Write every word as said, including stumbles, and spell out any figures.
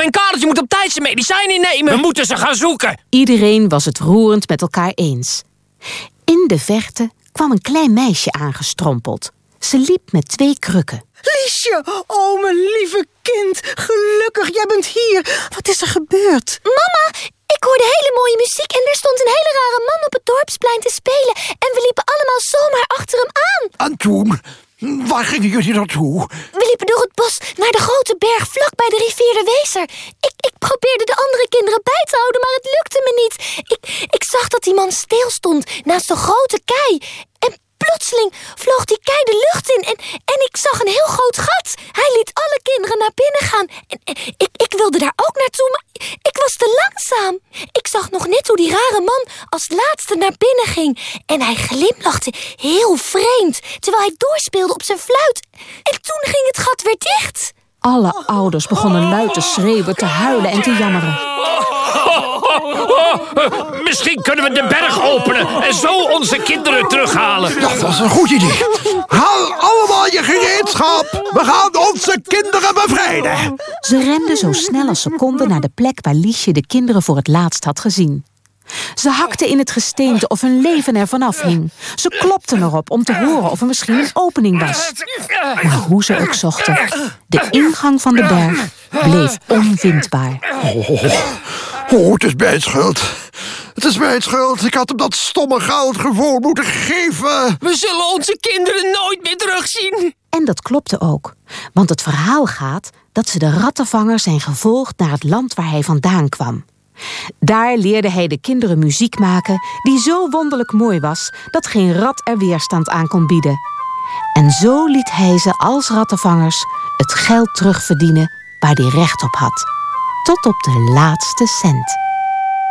en Kareltje moeten op tijd zijn medicijnen innemen. We moeten ze gaan zoeken. Iedereen was het roerend met elkaar eens. In de verte kwam een klein meisje aangestrompeld. Ze liep met twee krukken. Liesje, oh mijn lieve kind. Gelukkig, jij bent hier. Wat is er gebeurd? Mama, ik hoorde hele mooie muziek en er stond een hele rare man op het dorpsplein te spelen. En we liepen allemaal zomaar achter hem aan. En toen? Waar gingen jullie naartoe? We liepen door het bos naar de grote berg vlak bij de rivier de Wezer. Ik, ik probeerde de andere kinderen bij te houden, maar het lukte me niet. Ik, ik zag dat die man stilstond naast een grote kei. En plotseling vloog die kei de lucht in en, en ik zag een heel groot gat. Hij liet alle kinderen naar binnen gaan. En, en ik, ik wilde daar ook naartoe, maar ik was te langzaam. Ik zag nog net hoe die rare man als laatste naar binnen ging. En hij glimlachte heel vreemd, terwijl hij doorspeelde op zijn fluit. En toen ging het gat weer dicht. Alle ouders begonnen luid te schreeuwen, te huilen en te jammeren. Oh, oh, oh. Misschien kunnen we de berg openen en zo onze kinderen terughalen. Dat was een goed idee. Haal allemaal je gereedschap. We gaan onze kinderen bevrijden. Ze renden zo snel als ze konden naar de plek waar Liesje de kinderen voor het laatst had gezien. Ze hakten in het gesteente of hun leven ervan afhing. Ze klopten erop om te horen of er misschien een opening was. Maar hoe ze ook zochten, de ingang van de berg bleef onvindbaar. Oh, oh, het is mijn schuld. Het is mijn schuld. Ik had hem dat stomme goud gewoon moeten geven. We zullen onze kinderen nooit meer terugzien. En dat klopte ook, want het verhaal gaat dat ze de rattenvanger zijn gevolgd naar het land waar hij vandaan kwam. Daar leerde hij de kinderen muziek maken die zo wonderlijk mooi was dat geen rat er weerstand aan kon bieden. En zo liet hij ze als rattenvangers het geld terugverdienen waar hij recht op had. Tot op de laatste cent.